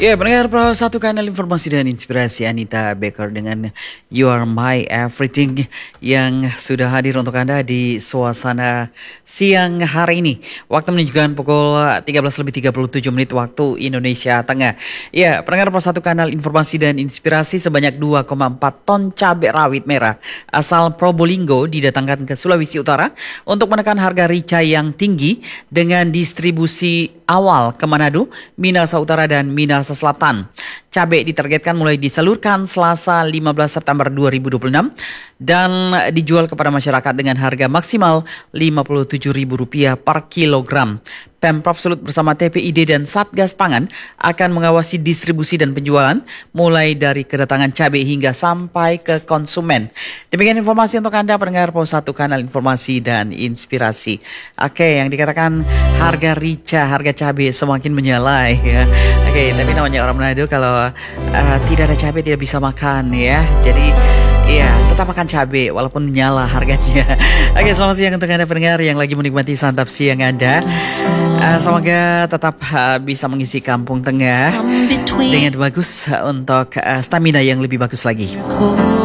Ya, pendengar Pro satu kanal informasi dan inspirasi Anita Baker dengan You Are My Everything yang sudah hadir untuk Anda di suasana siang hari ini. Waktu menunjukkan pukul 13:37 waktu Indonesia Tengah. Ya, pendengar Pro satu kanal informasi dan inspirasi sebanyak 2,4 ton cabai rawit merah asal Probolinggo didatangkan ke Sulawesi Utara untuk menekan harga rica yang tinggi dengan distribusi awal ke Manado, Minahasa Utara dan Minahasa Selatan. Cabai ditargetkan mulai disalurkan Selasa 15 September 2026 dan dijual kepada masyarakat dengan harga maksimal Rp57.000 per kilogram. Pemprov Sulut bersama TPID dan Satgas Pangan akan mengawasi distribusi dan penjualan mulai dari kedatangan cabai hingga sampai ke konsumen. Demikian informasi untuk Anda pendengar Pos 1 kanal informasi dan inspirasi. Oke, yang dikatakan harga rica, harga cabai semakin menyalai ya. Oke, tapi namanya orang Manado kalau tidak ada cabai tidak bisa makan ya. Jadi iya, tetap makan cabai walaupun menyala harganya. Oke, selamat siang untuk Anda pendengar yang lagi menikmati santap siang Anda. Semoga tetap bisa mengisi kampung tengah dengan bagus untuk stamina yang lebih bagus lagi.